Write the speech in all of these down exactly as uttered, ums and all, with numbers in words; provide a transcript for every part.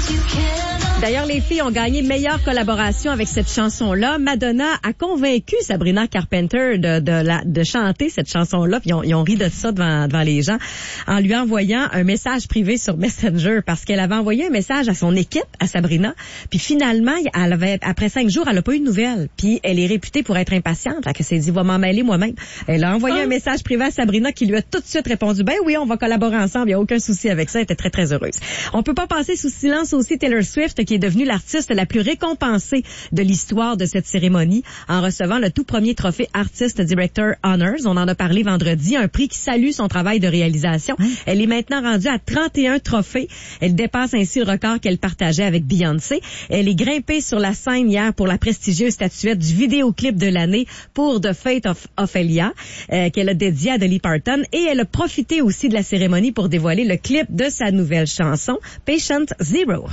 D'ailleurs, les filles ont gagné meilleure collaboration avec cette chanson-là. Madonna a convaincu Sabrina Carpenter de, de, la, de chanter cette chanson-là. Puis ils ont, ils ont ri de ça devant, devant les gens en lui envoyant un message privé sur Messenger parce qu'elle avait envoyé un message à son équipe, à Sabrina. Puis finalement, elle avait, après cinq jours, elle n'a pas eu de nouvelles. Puis elle est réputée pour être impatiente. Fait qu'elle s'est dit, va m'en mêler moi-même. Elle a envoyé oh. un message privé à Sabrina qui lui a tout de suite répondu, ben oui, on va collaborer ensemble. Il n'y a aucun souci avec ça. Elle était très, très heureuse. On peut pas passer sous silence aussi Taylor Swift qui est devenue l'artiste la plus récompensée de l'histoire de cette cérémonie en recevant le tout premier trophée Artist Director Honors. On en a parlé vendredi, un prix qui salue son travail de réalisation. Mmh. Elle est maintenant rendue à trente et un trophées. Elle dépasse ainsi le record qu'elle partageait avec Beyoncé. Elle est grimpée sur la scène hier pour la prestigieuse statuette du vidéoclip de l'année pour The Fate of Ophelia, euh, qu'elle a dédié à Dolly Parton. Et elle a profité aussi de la cérémonie pour dévoiler le clip de sa nouvelle chanson, Patient Zero.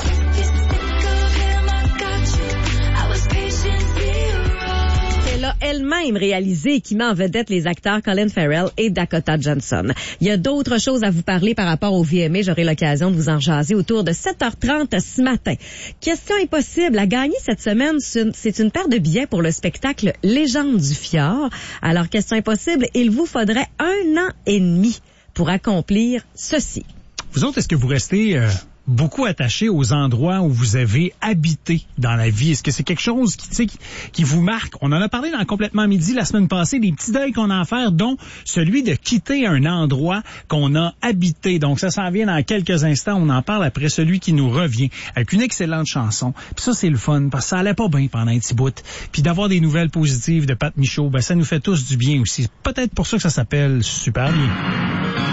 Elle-même réalisé et qui met en vedette les acteurs Colin Farrell et Dakota Johnson. Il y a d'autres choses à vous parler par rapport au V M A. J'aurai l'occasion de vous en jaser autour de sept heures trente ce matin. Question impossible à gagner cette semaine, c'est une paire de billets pour le spectacle Légende du Fjord. Alors, question impossible, il vous faudrait un an et demi pour accomplir ceci. Vous autres, est-ce que vous restez... Euh... beaucoup attaché aux endroits où vous avez habité dans la vie? Est-ce que c'est quelque chose qui, tu sais, qui, qui vous marque? On en a parlé dans Complètement Midi la semaine passée, des petits deuils qu'on a à faire, dont celui de quitter un endroit qu'on a habité. Donc, ça s'en vient dans quelques instants. On en parle après celui qui nous revient avec une excellente chanson. Puis ça, c'est le fun parce que ça allait pas bien pendant un petit bout. Puis d'avoir des nouvelles positives de Pat Michaud, ben, ça nous fait tous du bien aussi. Peut-être pour ça que ça s'appelle Super bien.